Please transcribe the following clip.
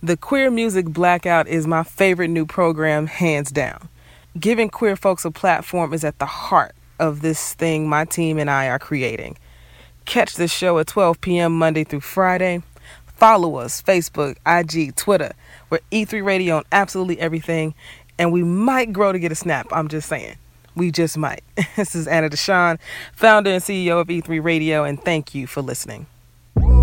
The Queer Music Blackout is my favorite new program, hands down. Giving queer folks a platform is at the heart of this thing my team and I are creating. Catch the show at 12 p.m. Monday through Friday. Follow us, Facebook, IG, Twitter. We're E3 Radio on absolutely everything, and we might grow to get a snap. I'm just saying. We just might. This is Anna Deshawn, founder and CEO of E3 Radio, and thank you for listening.